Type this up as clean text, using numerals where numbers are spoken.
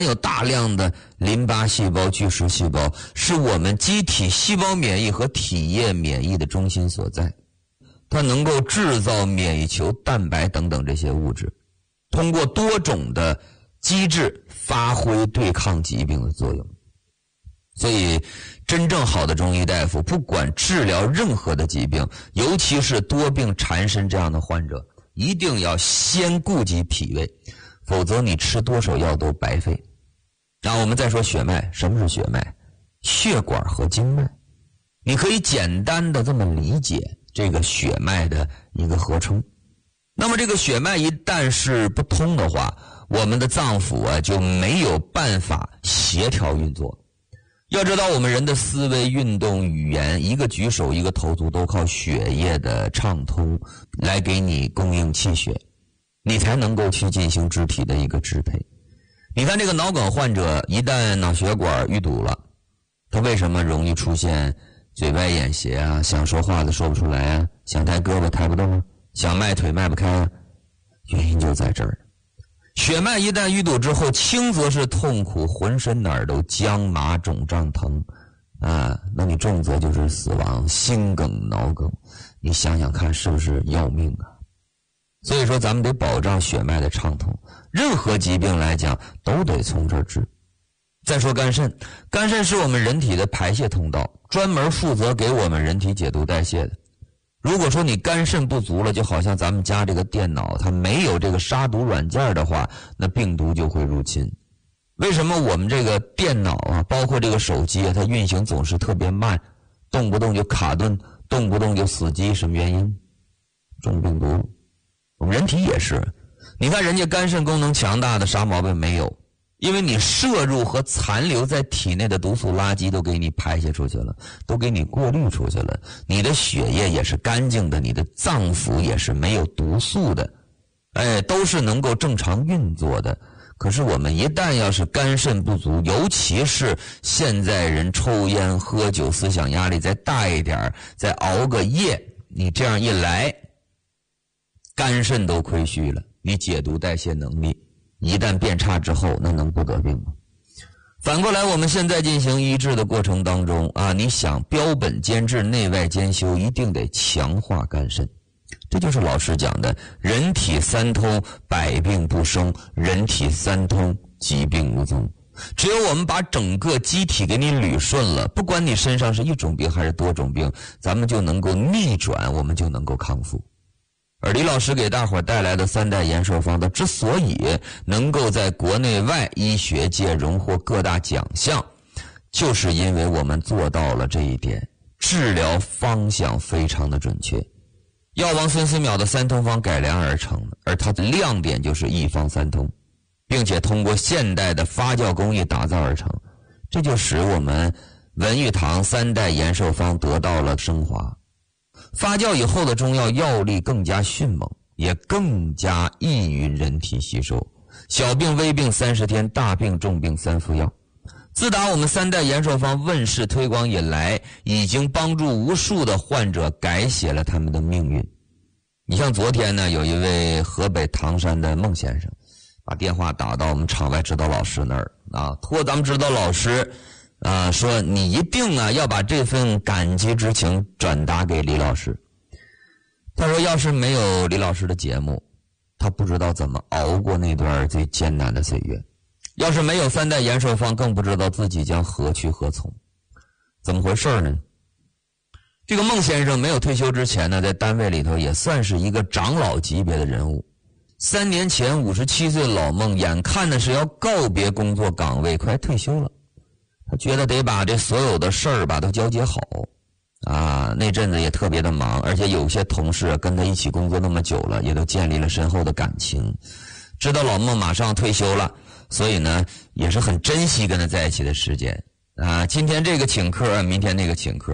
有大量的淋巴细胞、巨噬细胞，是我们机体细胞免疫和体液免疫的中心所在。它能够制造免疫球、蛋白等等这些物质，通过多种的机制发挥对抗疾病的作用。所以真正好的中医大夫，不管治疗任何的疾病，尤其是多病缠身这样的患者，一定要先顾及脾胃，否则你吃多少药都白费。然后我们再说血脉，什么是血脉？血管和经脉。你可以简单的这么理解这个血脉的一个合称。那么这个血脉一旦是不通的话，我们的脏腑啊就没有办法协调运作。要知道我们人的思维、运动、语言，一个举手一个投足都靠血液的畅通来给你供应气血，你才能够去进行肢体的一个支配。你看这个脑梗患者一旦脑血管淤堵了，他为什么容易出现嘴歪眼斜啊，想说话的说不出来啊，想抬胳膊抬不动啊，想迈腿迈不开啊？原因就在这儿。血脉一旦淤堵之后，轻则是痛苦，浑身哪儿都僵麻肿胀疼啊，那你重则就是死亡，心梗、脑梗，你想想看是不是要命啊？所以说咱们得保障血脉的畅通，任何疾病来讲都得从这儿治。再说肝肾，肝肾是我们人体的排泄通道，专门负责给我们人体解毒代谢的。如果说你肝肾不足了，就好像咱们家这个电脑它没有这个杀毒软件的话，那病毒就会入侵。为什么我们这个电脑啊，包括这个手机啊，它运行总是特别慢，动不动就卡顿，动不动就死机？什么原因？中病毒。我们人体也是，你看人家肝肾功能强大的啥毛病没有，因为你摄入和残留在体内的毒素垃圾都给你排泄出去了，都给你过滤出去了，你的血液也是干净的，你的脏腑也是没有毒素的，都是能够正常运作的。可是我们一旦要是肝肾不足，尤其是现在人抽烟喝酒，思想压力再大一点，再熬个夜，你这样一来，肝肾都亏虚了，你解毒代谢能力一旦变差之后，那能不得病吗？反过来，我们现在进行医治的过程当中啊，你想标本兼治、内外兼修，一定得强化肝肾。这就是老师讲的人体三通，百病不生；人体三通，疾病无踪。只有我们把整个机体给你捋顺了，不管你身上是一种病还是多种病，咱们就能够逆转，我们就能够康复。而李老师给大伙儿带来的3代延寿方，它之所以能够在国内外医学界荣获各大奖项，就是因为我们做到了这一点，治疗方向非常的准确。药王孙思邈的3通方改良而成，而它的亮点就是一方3通，并且通过现代的发酵工艺打造而成，这就使我们文玉堂3代延寿方得到了升华。发酵以后的中药药力更加迅猛，也更加易于人体吸收。小病微病30天，大病重病3服药。自打我们3代延寿方问世推广以来，已经帮助无数的患者改写了他们的命运。你像昨天呢，有一位河北唐山的孟先生把电话打到我们场外指导老师那儿啊，托咱们指导老师说你一定要把这份感激之情转达给李老师。他说要是没有李老师的节目，他不知道怎么熬过那段最艰难的岁月。要是没有3代延寿方，更不知道自己将何去何从。怎么回事呢？这个孟先生没有退休之前呢，在单位里头也算是一个长老级别的人物。3年前57岁老孟眼看的是要告别工作岗位，快退休了。他觉得得把这所有的事儿吧都交接好啊，那阵子也特别的忙，而且有些同事跟他一起工作那么久了，也都建立了深厚的感情。知道老孟马上退休了，所以呢也是很珍惜跟他在一起的时间啊。今天这个请客，明天那个请客。